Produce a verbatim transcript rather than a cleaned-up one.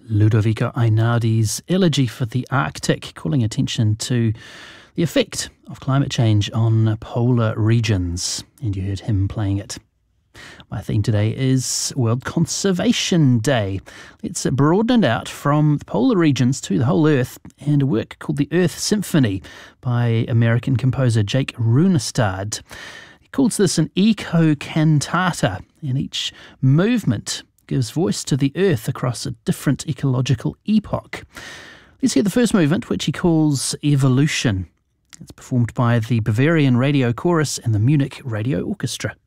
Ludovico Einaudi's Elegy for the Arctic, calling attention to the effect of climate change on polar regions, and you heard him playing it. My theme today is World Conservation Day. Let's broaden it out from the polar regions to the whole Earth, and a work called the Earth Symphony by American composer Jake Runestad. He calls this an eco-cantata, and each movement gives voice to the Earth across a different ecological epoch. Let's hear the first movement, which he calls Evolution. It's performed by the Bavarian Radio Chorus and the Munich Radio Orchestra.